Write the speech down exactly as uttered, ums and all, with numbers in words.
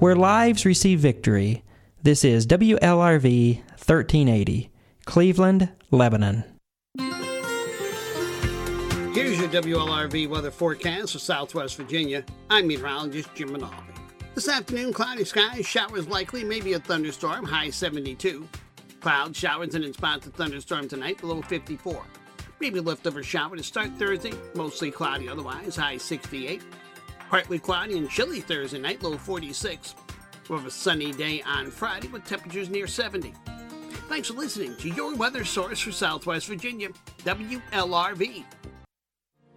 where lives receive victory. This is W L R V thirteen eighty, Cleveland, Lebanon. Here's your W L R V weather forecast for Southwest Virginia. I'm meteorologist Jim Manalvi. This afternoon, cloudy skies, showers likely, maybe a thunderstorm, high seventy-two. Clouds, showers, and in spots of thunderstorm tonight, low fifty-four. Maybe a leftover shower to start Thursday, mostly cloudy otherwise, high sixty-eight. Partly cloudy and chilly Thursday night, low forty-six. We'll have a sunny day on Friday with temperatures near seventy. Thanks for listening to your weather source for Southwest Virginia, W L R V.